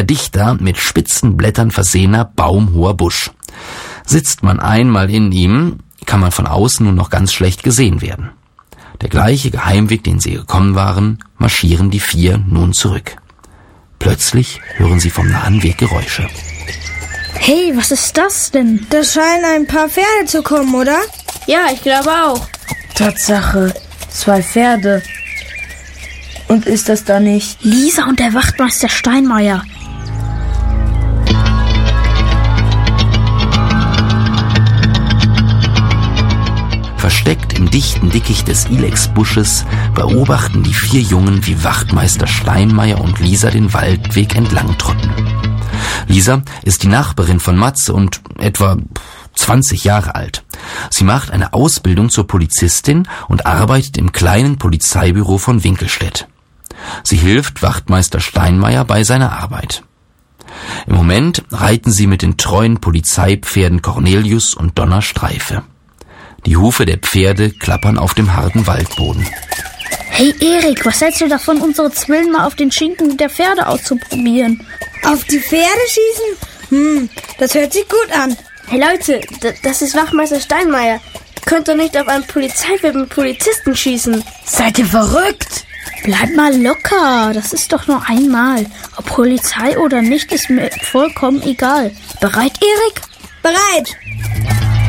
sehr dichter, mit spitzen Blättern versehener, baumhoher Busch. Sitzt man einmal in ihm, kann man von außen nur noch ganz schlecht gesehen werden. Der gleiche Geheimweg, den sie gekommen waren, marschieren die 4 nun zurück. Plötzlich hören sie vom nahen Weg Geräusche. Hey, was ist das denn? Da scheinen ein paar Pferde zu kommen, oder? Ja, ich glaube auch. Tatsache, 2 Pferde. Und ist das da nicht Lisa und der Wachtmeister Steinmeier? Versteckt im dichten Dickicht des Ilexbusches beobachten die 4 Jungen, wie Wachtmeister Steinmeier und Lisa den Waldweg entlang trotten. Lisa ist die Nachbarin von Matze und etwa 20 Jahre alt. Sie macht eine Ausbildung zur Polizistin und arbeitet im kleinen Polizeibüro von Winkelstedt. Sie hilft Wachtmeister Steinmeier bei seiner Arbeit. Im Moment reiten sie mit den treuen Polizeipferden Cornelius und Donna Streife. Die Hufe der Pferde klappern auf dem harten Waldboden. Hey Erik, was hältst du davon, unsere Zwillen mal auf den Schinken der Pferde auszuprobieren? Auf die Pferde schießen? Das hört sich gut an. Hey Leute, das ist Wachtmeister Steinmeier. Ihr könnt doch nicht auf einen Polizeipferd mit Polizisten schießen. Seid ihr verrückt? Bleib mal locker, das ist doch nur einmal. Ob Polizei oder nicht, ist mir vollkommen egal. Bereit, Erik? Bereit.